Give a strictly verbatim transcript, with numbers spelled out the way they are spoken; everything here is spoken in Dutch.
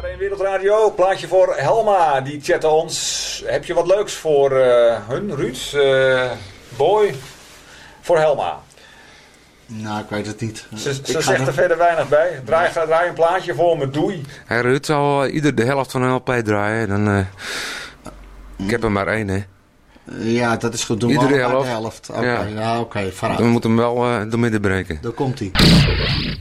Areen Wereldradio, plaatje voor Helma, die chatte ons. Heb je wat leuks voor uh, hun, Ruud, uh, Boy, voor Helma? Nou, ik weet het niet. Ze, ze zegt er nog... verder weinig bij. Draai, ja. draai een plaatje voor me, doei. Hey, Ruud zal uh, ieder de helft van een L P draaien. Dan, uh, ik heb er maar één, hè. Ja, dat is goed. Doen Iedere we helft. de helft. Oké, okay, ja. ja, oké. Okay, we moeten hem wel uh, door midden breken. Daar komt hij.